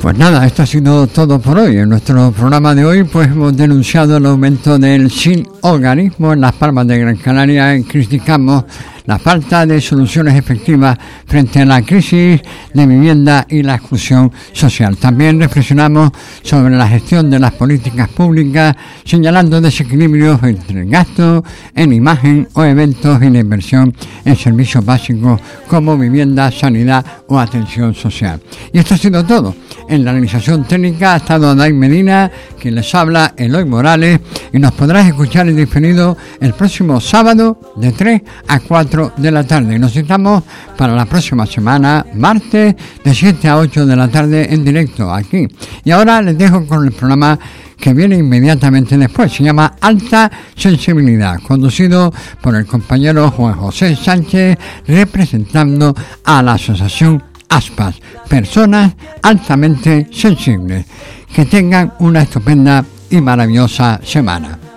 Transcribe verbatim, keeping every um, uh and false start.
Pues nada, esto ha sido todo por hoy. En nuestro programa de hoy pues hemos denunciado el aumento del sinhogarismo en las Palmas de Gran Canaria y criticamos la falta de soluciones efectivas frente a la crisis de vivienda y la exclusión social. También reflexionamos sobre la gestión de las políticas públicas, señalando desequilibrios entre el gasto en imagen o eventos y la inversión en servicios básicos como vivienda, sanidad o atención social. Y esto ha sido todo. En la realización técnica ha estado Adai Medina, quien les habla, Eloy Morales, y nos podrás escuchar en diferido el próximo sábado de tres a cuatro de la tarde. Y nos citamos para la próxima semana, martes, de siete a ocho de la tarde en directo aquí. Y ahora les dejo con el programa que viene inmediatamente después. Se llama Alta Sensibilidad, conducido por el compañero Juan José Sánchez, representando a la asociación Aspas, personas altamente sensibles. Que tengan una estupenda y maravillosa semana.